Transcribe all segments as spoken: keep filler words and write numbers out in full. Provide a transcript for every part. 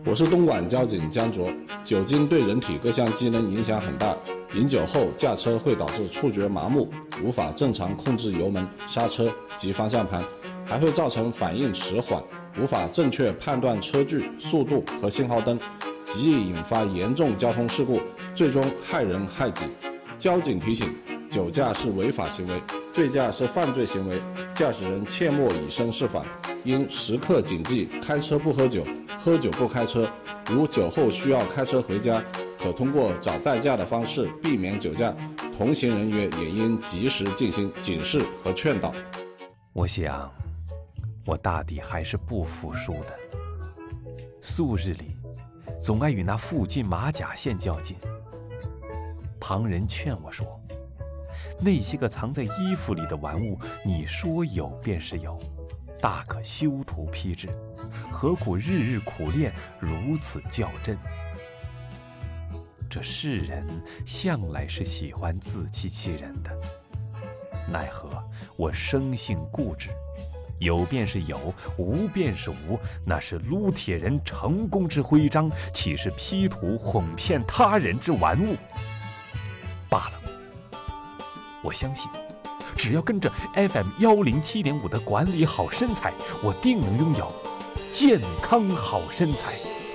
我是东莞交警江卓。酒精对人体各项机能影响很大，饮酒后驾车会导致触觉麻木，无法正常控制油门、刹车及方向盘，还会造成反应迟缓，无法正确判断车距、速度和信号灯，极易引发严重交通事故，最终害人害己。交警提醒：酒驾是违法行为，醉驾是犯罪行为，驾驶人切莫以身试法，应时刻谨记开车不喝酒，喝酒不开车。如酒后需要开车回家，可通过找代驾的方式避免酒驾，同行人员也应及时进行警示和劝导。 我想，我大抵还是不服输的。素日里，总爱与那附近马甲线较劲。旁人劝我说，那些个藏在衣服里的玩物，你说有便是有，大可修图批之，何苦日日苦练，如此较真？这世人向来是喜欢自欺欺人的，奈何我生性固执，有便是有，无便是无，那是撸铁人成功之徽章，岂是 P 图哄骗他人之玩物罢了。我相信，只要跟着 F M 一零七点五的管理好身材，我定能拥有健康好身材。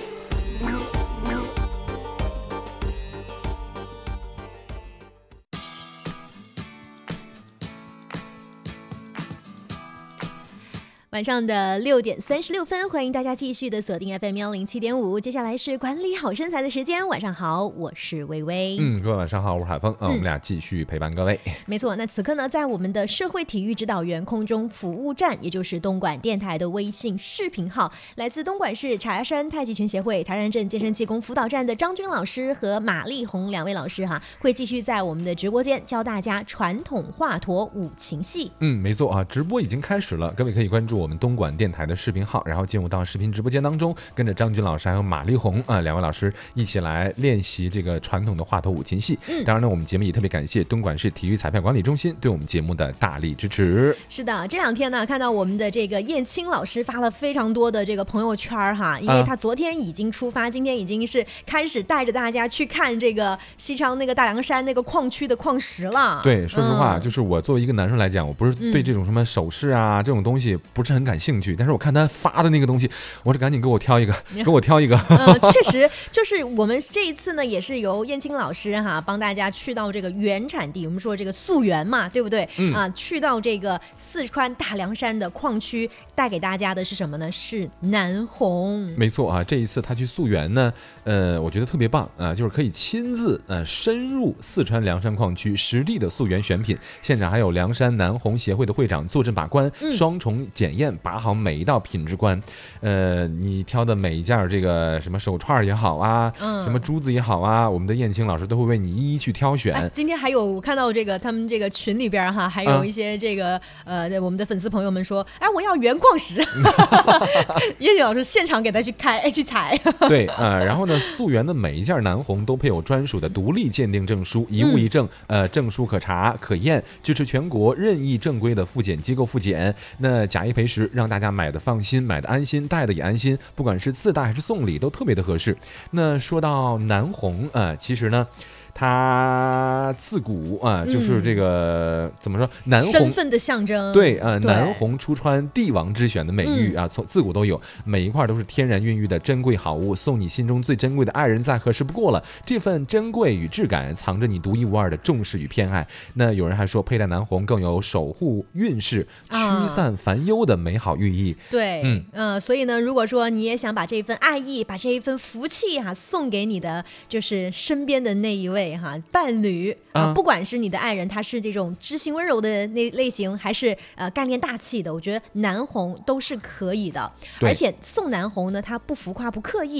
晚上的六点三十六分，欢迎大家继续的锁定 F M 一零七点五。接下来是管理好身材的时间。晚上好，我是微微。 嗯，各位晚上好，我是海峰。啊、嗯，我们俩继续陪伴各位。 没错，那此刻呢，在我们的社会体育指导员空中服务站，也就是东莞电台的微信视频号，来自东莞市茶山太极拳协会茶山镇健身气功辅导站的张军老师和马丽红两位老师哈，会继续在我们的直播间教大家传统华佗五禽戏。 嗯，没错啊，直播已经开始了，各位可以关注我们东莞电台的视频号，然后进入到视频直播间当中，跟着张军老师还有马丽红啊两位老师一起来练习这个传统的华佗五禽戏。嗯，当然呢，我们节目也特别感谢东莞市体育彩票管理中心对我们节目的大力支持。 是的，这两天呢，看到我们的这个燕青老师发了非常多的这个朋友圈哈，因为他昨天已经出发，啊、今天已经是开始带着大家去看这个西昌那个大凉山那个矿区的矿石了。 对，说实话，嗯、就是我作为一个男生来讲，我不是对这种什么首饰啊、嗯、这种东西不是很感兴趣，但是我看他发的那个东西，我是赶紧给我挑一个，给我挑一个。 呃，确实，就是我们这一次呢，也是由燕青老师哈帮大家去到这个原产地，我们说这个溯源嘛，对不对？嗯、啊，去到这个四川大凉山的矿区，带给大家的是什么呢？是南红。 没错啊，这一次他去溯源呢，呃，我觉得特别棒啊，就是可以亲自呃深入四川凉山矿区，实地的溯源选品，现场还有凉山南红协会的会长坐镇把关，嗯、双重检验，把好每一道品质关。呃，你挑的每一件这个什么手串也好啊，嗯、什么珠子也好啊，我们的燕青老师都会为你一一去挑选。 哎、今天还有看到这个他们这个群里边哈，还有一些这个、嗯、呃我们的粉丝朋友们说，哎，我要原矿石，燕青老师现场给他去开哎去采。 对啊、呃，然后呢，溯源的每一件南红都配有专属的独立鉴定证书，一物一证，嗯、呃，证书可查可验，支持全国任意正规的复检机构复检。那假一赔十，让大家买的放心，买的安心，戴的也安心，不管是自带还是送礼都特别的合适。那说到南红啊、呃，其实呢，它自古啊、呃，就是这个、嗯、怎么说，南红身份的象征。 对啊、呃，南红出川帝王之选的美誉啊，从、嗯、自古都有，每一块都是天然孕育的珍贵好物，送你心中最珍贵的爱人，再合适不过了。这份珍贵与质感，藏着你独一无二的重视与偏爱。那有人还说，佩戴南红更有守护运势、驱散烦忧的美好寓意。 对，嗯、呃，所以呢，如果说你也想把这份爱意、把这一份福气哈、啊、送给你的就是身边的那一位哈伴侣啊、呃，不管是你的爱人，他是这种知性温柔的那类型，还是呃干练大气的，我觉得南红都是可以的。而且送南红呢，它不浮夸不刻意。